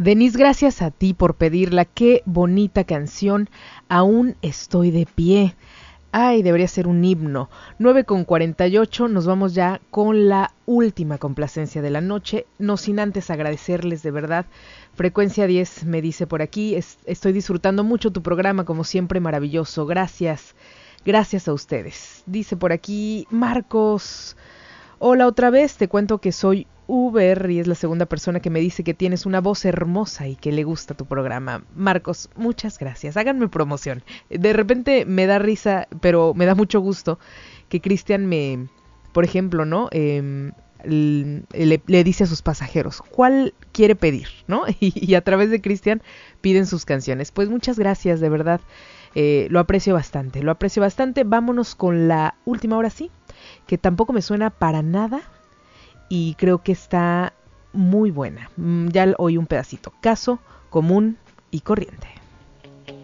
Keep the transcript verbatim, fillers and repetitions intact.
Denise, gracias a ti por pedirla. Qué bonita canción. Aún estoy de pie. Ay, debería ser un himno. nueve con cuarenta y ocho, nos vamos ya con la última complacencia de la noche, no sin antes agradecerles de verdad. Frecuencia diez me dice por aquí, es, estoy disfrutando mucho tu programa, como siempre maravilloso. Gracias, gracias a ustedes. Dice por aquí Marcos, hola otra vez, te cuento que soy Uber y es la segunda persona que me dice que tienes una voz hermosa y que le gusta tu programa. Marcos, muchas gracias. Háganme promoción. De repente me da risa, pero me da mucho gusto que Cristian me, por ejemplo, ¿no? Eh, le, le dice a sus pasajeros cuál quiere pedir, ¿no? Y, y a través de Cristian piden sus canciones. Pues muchas gracias, de verdad. Eh, lo aprecio bastante, lo aprecio bastante. Vámonos con la última, ahora sí, que tampoco me suena para nada. Y creo que está muy buena. Ya oí un pedacito. Caso común y corriente.